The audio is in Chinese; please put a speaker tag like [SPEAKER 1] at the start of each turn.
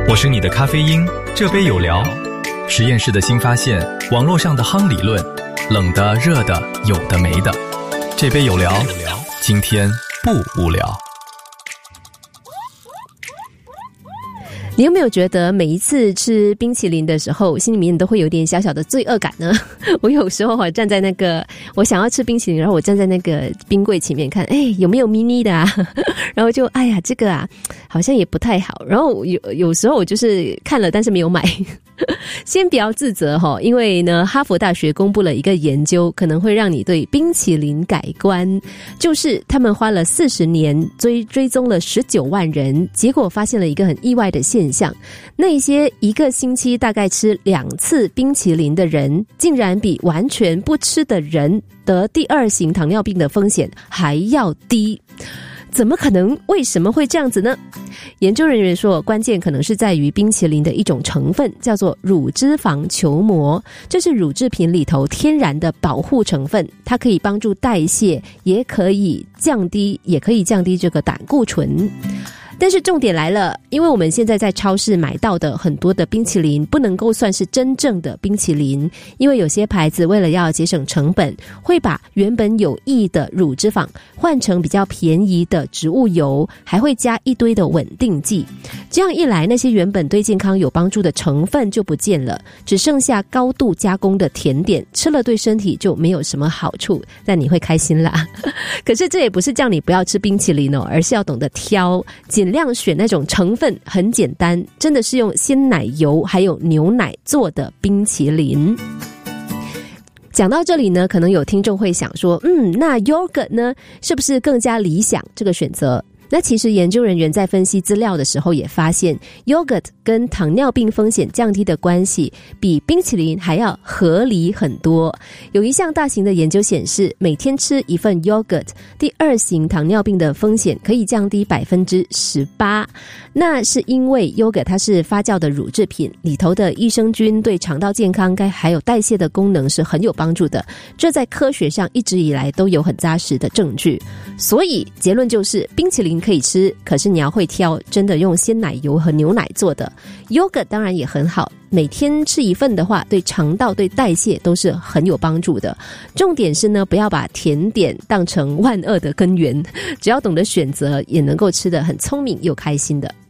[SPEAKER 1] 我是你的咖啡因，这杯有聊。实验室的新发现，网络上的夯理论，冷的、热的，有的没的。这杯有聊，今天不无聊。
[SPEAKER 2] 你有没有觉得每一次吃冰淇淋的时候，心里面都会有点小小的罪恶感呢？我有时候站在那个我想要吃冰淇淋，然后我站在那个冰柜前面看，有没有 mini 的啊？然后就这个啊好像也不太好。然后有时候我就是看了但是没有买。先不要自责因为呢，哈佛大学公布了一个研究，可能会让你对冰淇淋改观。就是他们花了40年追踪了19万人，结果发现了一个很意外的现象，那些一个星期大概吃2次冰淇淋的人，竟然比完全不吃的人得第2型糖尿病的风险还要低。怎么可能？为什么会这样子呢？研究人员说，关键可能是在于冰淇淋的一种成分，叫做乳脂肪球膜，这是乳制品里头天然的保护成分，它可以帮助代谢，也可以降低这个胆固醇。但是重点来了，因为我们现在在超市买到的很多的冰淇淋不能够算是真正的冰淇淋，因为有些牌子为了要节省成本，会把原本有益的乳脂肪换成比较便宜的植物油，还会加一堆的稳定剂。这样一来，那些原本对健康有帮助的成分就不见了，只剩下高度加工的甜点，吃了对身体就没有什么好处，但你会开心啦。可是这也不是叫你不要吃冰淇淋而是要懂得挑，尽量选那种成分很简单，真的是用鲜奶油还有牛奶做的冰淇淋。讲到这里呢，可能有听众会想说，那 yogurt 呢，是不是更加理想这个选择？那其实研究人员在分析资料的时候也发现， yogurt 跟糖尿病风险降低的关系比冰淇淋还要合理很多。有一项大型的研究显示，每天吃一份 yogurt， 第2型糖尿病的风险可以降低 18%。 那是因为 yogurt 它是发酵的乳制品，里头的益生菌对肠道健康还有代谢的功能是很有帮助的，这在科学上一直以来都有很扎实的证据。所以结论就是，冰淇淋可以吃，可是你要会挑真的用鲜奶油和牛奶做的。 yogurt 当然也很好，每天吃一份的话，对肠道对代谢都是很有帮助的。重点是呢，不要把甜点当成万恶的根源，只要懂得选择，也能够吃得很聪明又开心的。